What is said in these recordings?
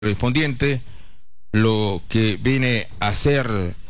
correspondiente, lo que viene a ser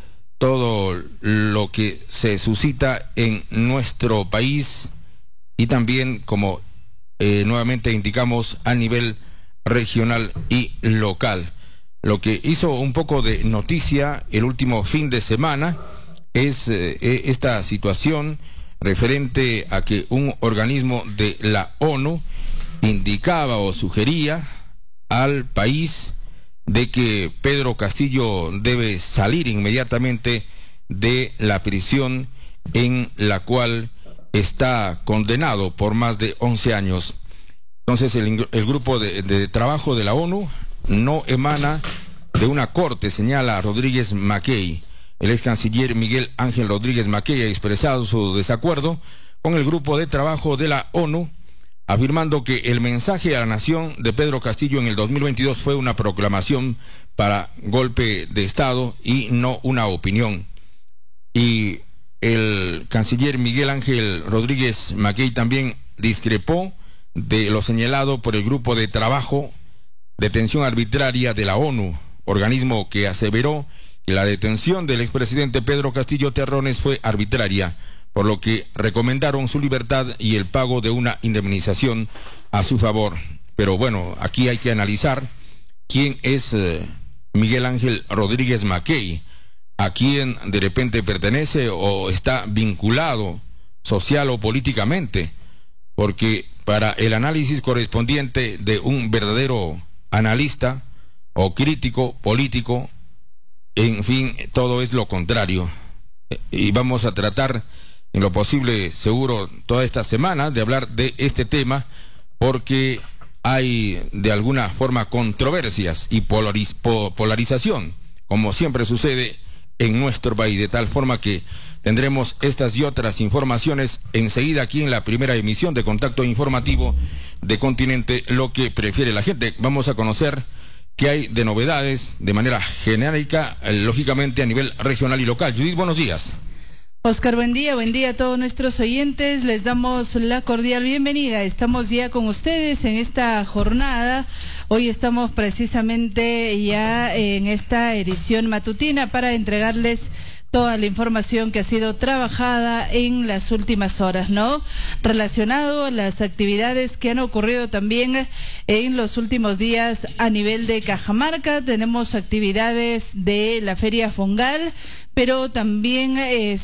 todo lo que se suscita en nuestro país y también, como nuevamente indicamos, a nivel regional y local. Lo que hizo un poco de noticia el último fin de semana es esta situación referente a que un organismo de la ONU indicaba o sugería al país de que Pedro Castillo debe salir inmediatamente de la prisión en la cual está condenado por más de 11 años. Entonces el grupo de trabajo de la ONU no emana de una corte, señala Rodríguez Mackey. El ex canciller Miguel Ángel Rodríguez Mackey ha expresado su desacuerdo con el grupo de trabajo de la ONU, afirmando que el mensaje a la nación de Pedro Castillo en el 2022 fue una proclamación para golpe de Estado y no una opinión. Y el canciller Miguel Ángel Rodríguez Mackey también discrepó de lo señalado por el grupo de trabajo detención arbitraria de la ONU, organismo que aseveró que la detención del expresidente Pedro Castillo Terrones fue arbitraria, por lo que recomendaron su libertad y el pago de una indemnización a su favor. Pero bueno, aquí hay que analizar quién es Miguel Ángel Rodríguez Mackey, a quién de repente pertenece o está vinculado social o políticamente, porque para el análisis correspondiente de un verdadero analista o crítico político, en fin, todo es lo contrario. Y vamos a tratar en lo posible, seguro, toda esta semana de hablar de este tema, porque hay de alguna forma controversias y polarización, como siempre sucede en nuestro país, de tal forma que tendremos estas y otras informaciones enseguida aquí en la primera emisión de Contacto Informativo de Continente, lo que prefiere la gente. Vamos a conocer qué hay de novedades de manera genérica, lógicamente a nivel regional y local. Judith, buenos días. Oscar, buen día a todos nuestros oyentes, les damos la cordial bienvenida. Estamos ya con ustedes en esta jornada. Hoy estamos precisamente ya en esta edición matutina para entregarles toda la información que ha sido trabajada en las últimas horas, ¿no? Relacionado a las actividades que han ocurrido también en los últimos días a nivel de Cajamarca. Tenemos actividades de la Feria Fongal, pero también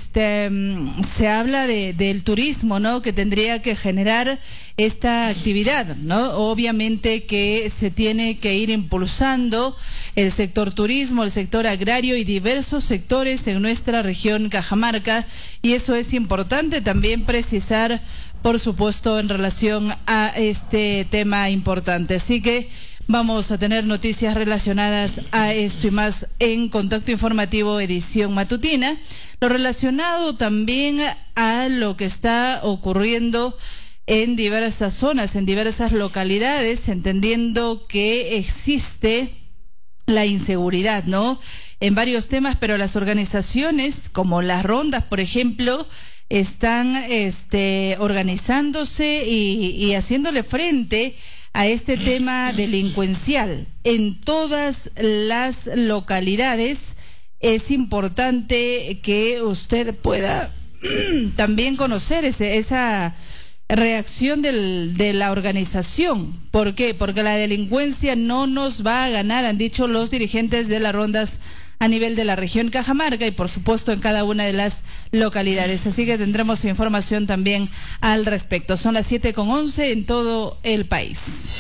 se habla del turismo, ¿no?, que tendría que generar esta actividad, ¿no? Obviamente que se tiene que ir impulsando el sector turismo, el sector agrario y diversos sectores en nuestra región Cajamarca, y eso es importante también precisar, por supuesto, en relación a este tema importante. Así que vamos a tener noticias relacionadas a esto y más en Contacto Informativo edición matutina. Lo relacionado también a lo que está ocurriendo en diversas zonas, en diversas localidades, entendiendo que existe la inseguridad, ¿no?, en varios temas, pero las organizaciones como las rondas, por ejemplo, están organizándose y haciéndole frente a este tema delincuencial en todas las localidades. Es importante que usted pueda también conocer esa reacción de la organización. ¿Por qué? Porque la delincuencia no nos va a ganar, han dicho los dirigentes de las rondas a nivel de la región Cajamarca y por supuesto en cada una de las localidades. Así que tendremos información también al respecto. Son las 7:11 en todo el país.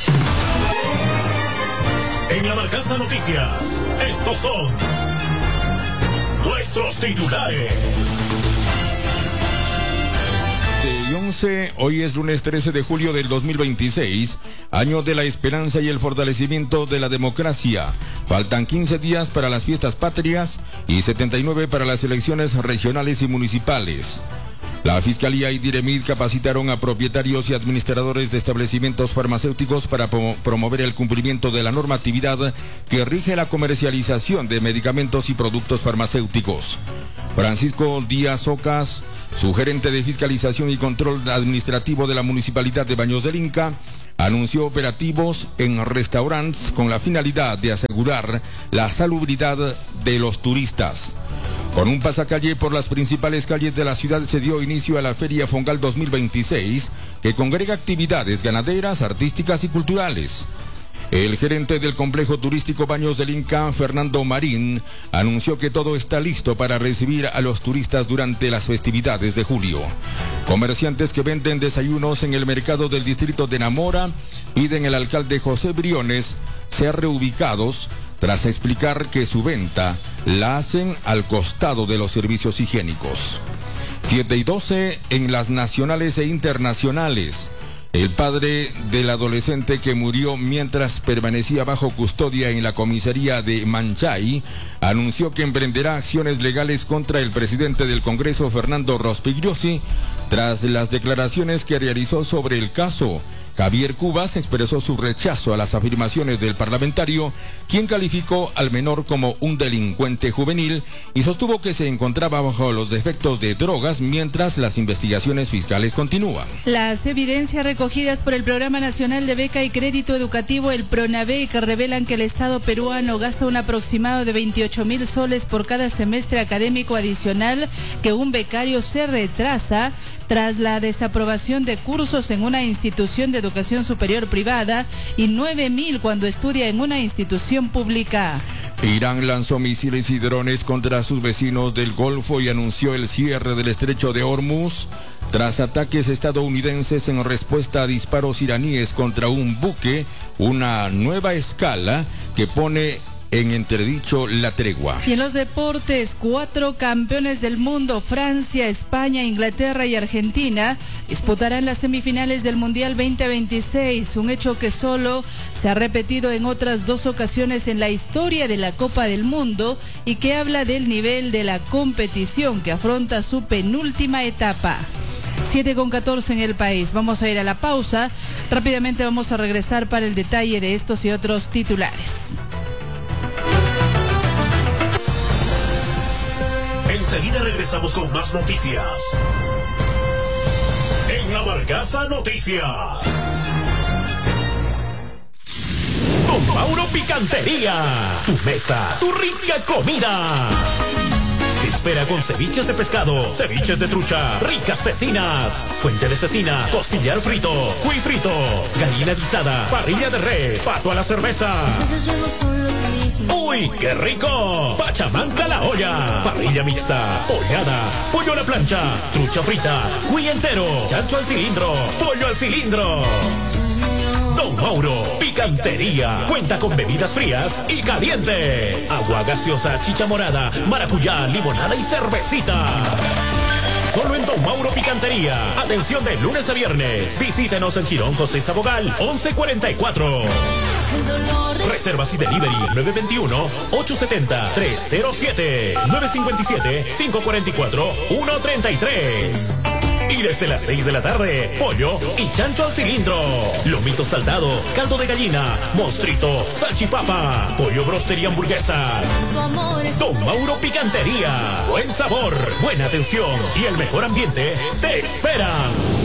En la Marcaza Noticias, estos son nuestros titulares. Hoy es lunes 13 de julio del 2026, año de la esperanza y el fortalecimiento de la democracia. Faltan 15 días para las fiestas patrias y 79 para las elecciones regionales y municipales. La Fiscalía y Diremid capacitaron a propietarios y administradores de establecimientos farmacéuticos para promover el cumplimiento de la normatividad que rige la comercialización de medicamentos y productos farmacéuticos. Francisco Díaz Ocas, su gerente de fiscalización y control administrativo de la Municipalidad de Baños del Inca, anunció operativos en restaurantes con la finalidad de asegurar la salubridad de los turistas. Con un pasacalle por las principales calles de la ciudad se dio inicio a la Feria Fongal 2026, que congrega actividades ganaderas, artísticas y culturales. El gerente del complejo turístico Baños del Inca, Fernando Marín, anunció que todo está listo para recibir a los turistas durante las festividades de julio. Comerciantes que venden desayunos en el mercado del distrito de Namora piden al alcalde José Briones ser reubicados tras explicar que su venta la hacen al costado de los servicios higiénicos. 7:12 en las nacionales e internacionales. El padre del adolescente que murió mientras permanecía bajo custodia en la comisaría de Manchay anunció que emprenderá acciones legales contra el presidente del Congreso, Fernando Rospigliosi, tras las declaraciones que realizó sobre el caso. Javier Cubas expresó su rechazo a las afirmaciones del parlamentario, quien calificó al menor como un delincuente juvenil y sostuvo que se encontraba bajo los efectos de drogas mientras las investigaciones fiscales continúan. Las evidencias recogidas por el Programa Nacional de Beca y Crédito Educativo, el PRONABEC, revelan que el Estado peruano gasta un aproximado de 28.000 soles por cada semestre académico adicional que un becario se retrasa tras la desaprobación de cursos en una institución de educación superior privada y 9.000 cuando estudia en una institución pública. Irán lanzó misiles y drones contra sus vecinos del Golfo y anunció el cierre del estrecho de Hormuz tras ataques estadounidenses en respuesta a disparos iraníes contra un buque, una nueva escala que pone en entredicho la tregua. Y en los deportes, 4 campeones del mundo, Francia, España, Inglaterra y Argentina, disputarán las semifinales del Mundial 2026, un hecho que solo se ha repetido en otras 2 ocasiones en la historia de la Copa del Mundo y que habla del nivel de la competición que afronta su penúltima etapa. 7:14 en el país. Vamos a ir a la pausa. Rápidamente vamos a regresar para el detalle de estos y otros titulares. Enseguida regresamos con más noticias. En La Marcaza Noticias. Don Mauro Picantería. Tu mesa, tu rica comida. Te espera con ceviches de pescado, ceviches de trucha, ricas cecinas, fuente de cecina, costillar frito, cuy frito, gallina guisada, parrilla de res, pato a la cerveza. ¡Uy, qué rico! Pachamanca a la olla, parrilla mixta, pollada, pollo a la plancha, trucha frita, cuy entero, chancho al cilindro, pollo al cilindro. Don Mauro Picantería cuenta con bebidas frías y calientes, agua gaseosa, chicha morada, maracuyá, limonada y cervecita. Solo en Don Mauro Picantería. Atención de lunes a viernes. Visítenos en Girón José Sabogal 1144. Reservas y delivery 921-870-307 957-544-133. Y desde las 6 de la tarde, pollo y chancho al cilindro, lomito saltado, caldo de gallina, mostrito, salchipapa, pollo broster y hamburguesas. Don Mauro Picantería. Buen sabor, buena atención y el mejor ambiente te esperan.